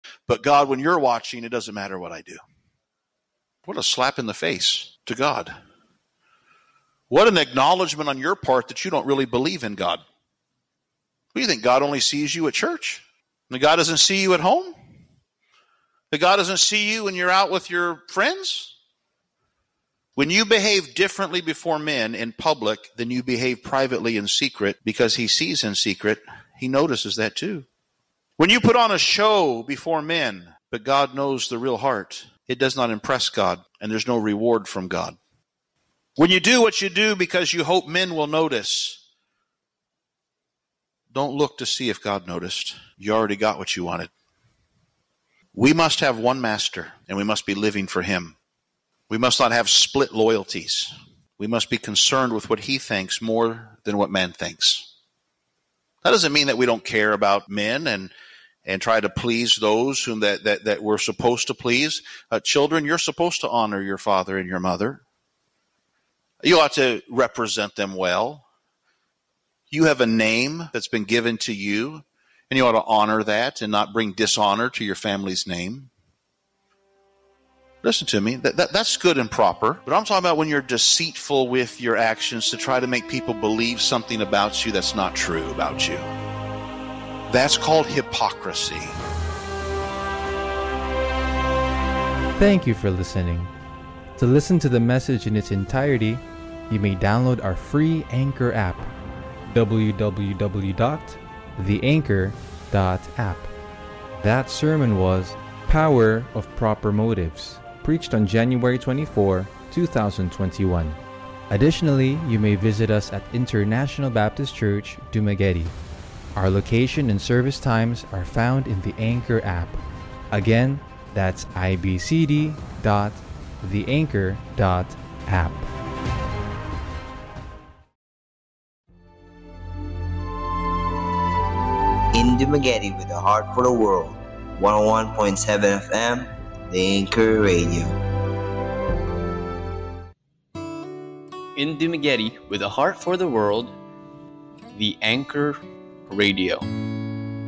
But God, when you're watching, it doesn't matter what I do. What a slap in the face to God. What an acknowledgement on your part that you don't really believe in God. What do you think? God only sees you at church? And God doesn't see you at home? That God doesn't see you when you're out with your friends? When you behave differently before men in public than you behave privately in secret, because he sees in secret, he notices that too. When you put on a show before men, but God knows the real heart, it does not impress God, and there's no reward from God. When you do what you do because you hope men will notice, don't look to see if God noticed. You already got what you wanted. We must have one master, and we must be living for him. We must not have split loyalties. We must be concerned with what he thinks more than what man thinks. That doesn't mean that we don't care about men and try to please those whom that we're supposed to please. Children, you're supposed to honor your father and your mother. You ought to represent them well. You have a name that's been given to you, and you ought to honor that and not bring dishonor to your family's name. Listen to me, that's good and proper. But I'm talking about when you're deceitful with your actions to try to make people believe something about you that's not true about you. That's called hypocrisy. Thank you for listening. To listen to the message in its entirety, you may download our free Anchor app, www.theanchor.app. That sermon was Power of Proper Motives, preached on January 24, 2021. Additionally, you may visit us at International Baptist Church, Dumaguete. Our location and service times are found in the Anchor app. Again, that's ibcd.theanchor.app. In Dumaguete with a heart for the world, 101.7 FM, The Anchor Radio. In Dumaguete with a heart for the world, The Anchor Radio.